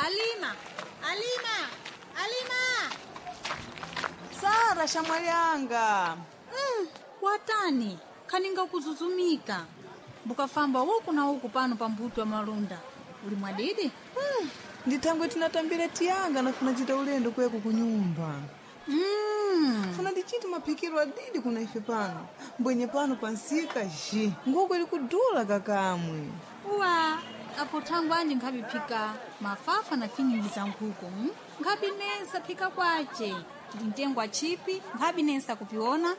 Alima. Sara shamwali yanga. Watani kaninga kuzuzumika bukafamba huku na huku pano pa mbuto wa malunda uli mwadidi. Nditangwe tinatambira tiyanga nafuna chita ulendo kweku kunyumba. Funa ndichiti mapikiro adidi kuna ife pano mbwenye pano pansika nguko ili kudula kakamwe Uwa apo tangu anje nkabipika mafafa na finyingi za nkuko nkabinesa pika kwache ndintengwa chipi nkabinesa kupiona